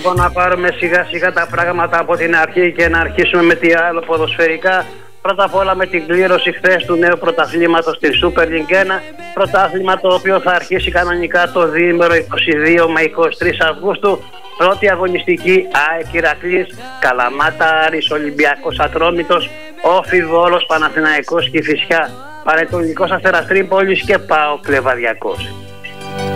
λοιπόν να πάρουμε σιγά σιγά τα πράγματα από την αρχή και να αρχίσουμε με τι άλλο ποδοσφαιρικά. Πρώτα απ' όλα με την κλήρωση χθες του νέου πρωταθλήματος στη Super League 1. Πρωτάθλημα το οποίο θα αρχίσει κανονικά το διήμερο 22 με 23 Αυγούστου. Πρώτη αγωνιστική ΑΕΚ Ηρακλής, Καλαμάτα Άρης, Ολυμπιακός Ατρόμητος, Όφι Βόλος, Παναθηναϊκός Κηφισιά, Πανετολικός Αστέρας Τρίπολης και ΠΑΟΚ Λεβαδιακός.